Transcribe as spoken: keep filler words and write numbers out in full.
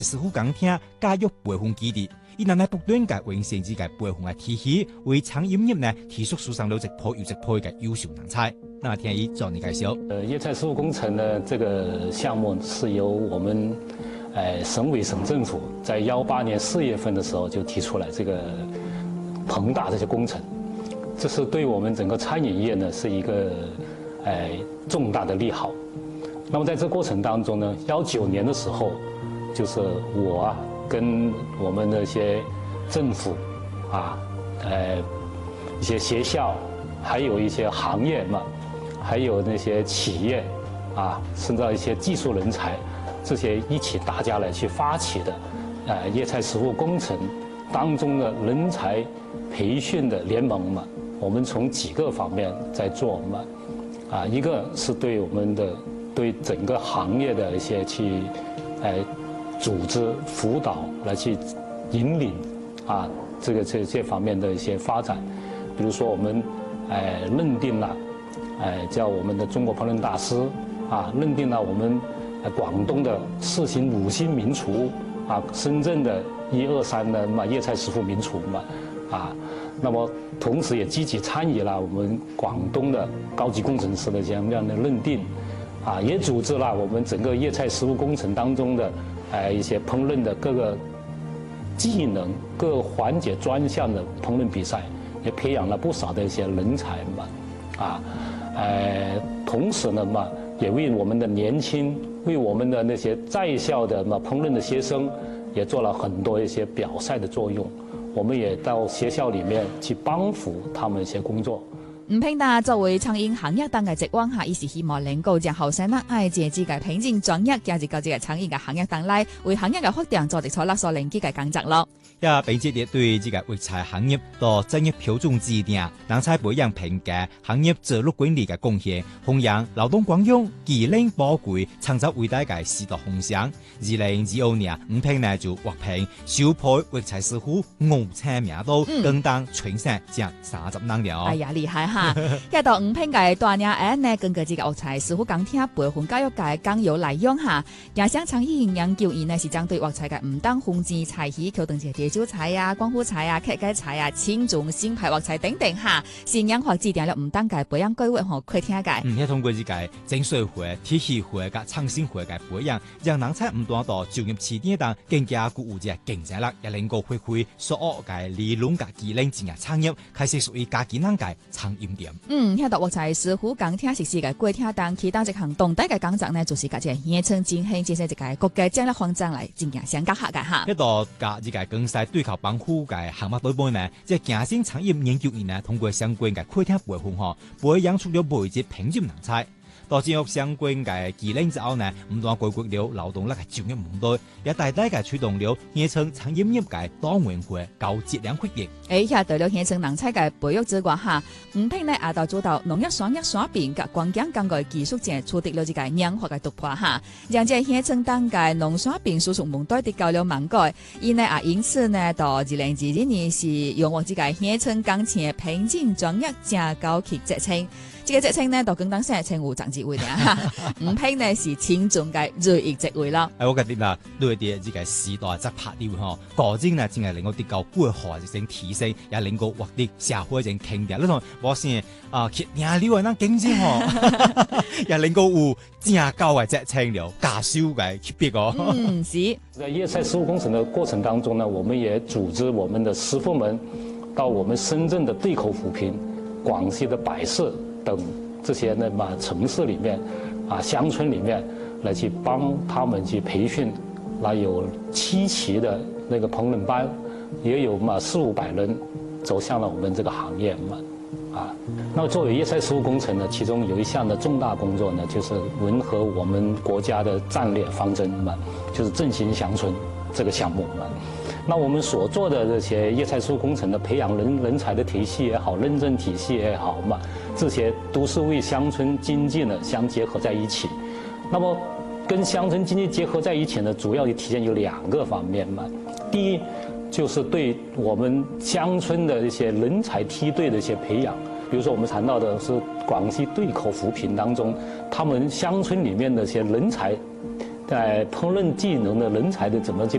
師傅講聽教育培訓基地，伊能來不斷嘅完善自己培訓嘅體系，為產業業呢提速輸上了一波又一波嘅優秀人才。那聽伊做你介紹。 呃，葉菜師傅工程呢，這個項目是由我們，呃，省委省政府在幺八年四月份的時候就提出來這個龐大這些工程，這是對我們整個餐飲業呢是一個，呃，重大的利好。那麼在這過程當中呢，幺九年的時候，就是我啊跟我們那些政府啊，呃，一些學校，還有一些行業嘛，還有那些企業啊，甚至一些技術人才，這些一起大家來去發起的，呃，葉菜師傅工程當中的人才培訓的聯盟嘛，我們從幾個方面在做嘛，啊，一個是對我們的對整個行業的一些去，呃，組織輔導來去引領啊，這個這這方面的一些發展，比如說我們，呃，認定了，呃，叫我們的中國烹飪大師啊，認定了我們，呃，廣東的四星五星名廚啊，深圳的一二三的嘛葉菜師傅名廚嘛，啊，那麼同時也積極參與了我們廣東的高級工程師的這樣的認定，啊，也組織了我們整個葉菜師傅工程當中的，呃，一些烹飪的各個技能、各環節專項的烹飪比賽，也培養了不少的一些人才嘛，啊，呃，同時呢嘛，也為我們的年輕、為我們的那些在校的嘛烹飪的學生，也做了很多一些表率的作用。我們也到學校裏面去幫扶他們一些工作。 吳平達作為餐飲行業當嘅職員下，伊是希望能夠將後生啦愛借自己品質專業，加入到這個餐飲嘅行業當來，為行業嘅發展做一錯勒索連接嘅工作咯。 也並且對這個粵菜行業到專業標準制定、人才培養評價、行業制度管理嘅貢獻，弘揚勞動光榮、技能寶貴，創造偉大嘅時代夢想。二零二二年，吳平呢就獲評首批粵菜師傅五千名都更當全省佔三十人了。 哎呀，厲害哈！一到吳平嘅大娘恩呢，根據這個粵菜師傅講聽培訓教育界講有內容哈，也想參與研究員呢是針對粵菜嘅唔當控制菜系，構成一個潮菜啊、光復菜啊、客家菜啊、青種新派粵菜等等哈，先養或制定了唔當嘅培養計劃和開聽嘅。 嗯，也通過這個整水會、體系會、甲創新會嘅培養，讓人才唔斷到就業市場當更加具有這競爭力，也能夠發揮所學嘅理論甲技能進入產業，開始屬於家己人嘅產業點。 嗯，聽到粵菜師傅講聽實施嘅過聽當其當一項重大嘅工作呢，就是甲這縣城進行這些一個國家戰略方針來進行相結合嘅哈。 一度甲這個更賽對口幫扶嘅項目對本呢，即係嘉興產業研究院呢，通過相關嘅開聽培訓嗬，培養出了培植品質人才。到進入相關嘅技能之後呢，唔但解決了勞動力嘅就業問題，也大大嘅推動了縣城產業業嘅多元化高質量發展。 而且對了縣城人才嘅培育之外哈，吳平呢也到做到農業雙業雙變嘅關鍵工具技術者取得了這個良好嘅突破哈，讓這縣城當嘅農雙變輸出問題得到了滿改。因呢啊，因此呢到二零二二年是用我這個縣城工程品質專業正高級職稱。這個職稱呢，到廣東省稱呼長職位嘅哈，吳平呢是青種嘅瑞役職位啦。 誒，我覺得啦，對啲呢個時代執拍啲嗬，個人呢淨係能夠得到國學一種提升，也能夠獲得社會一種肯定。呢種我先啊，其他呢位能競爭嗬，也能夠有正高嘅職稱了，加收嘅級別個。 嗯，是。 在葉菜師傅工程的過程當中呢，我們也組織我們的師傅們到我們深圳的對口扶貧、廣西的百色等這些呢嘛城市裏面啊鄉村裏面來去幫他們去培訓，那有七期的那個烹飪班，也有嘛四五百人走向了我們這個行業嘛啊。那麼作為葉菜師傅工程呢，其中有一項的重大工作呢，就是吻合我們國家的戰略方針嘛，就是振興鄉村這個項目嘛。那我們所做的這些葉菜師傅工程的培養人人才的體系也好，認證體系也好嘛，這些都是為鄉村經濟呢相結合在一起。那麼跟鄉村經濟結合在一起呢，主要體現有兩個方面嘛。第一，就是對我們鄉村的一些人才梯隊的一些培養。比如說我們談到的是廣西對口扶貧當中，他們鄉村裡面的一些人才在烹饪技能的人才的怎么去